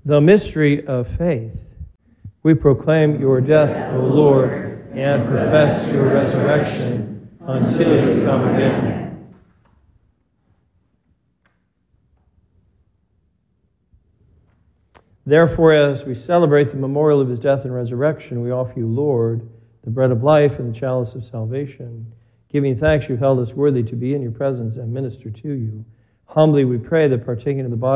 The mystery of faith. We proclaim your death, O Lord, and profess your resurrection until you come again. Therefore, as we celebrate the memorial of his death and resurrection, we offer you, Lord, the bread of life and the chalice of salvation. Giving thanks, you've held us worthy to be in your presence and minister to you. Humbly we pray that partaking of the body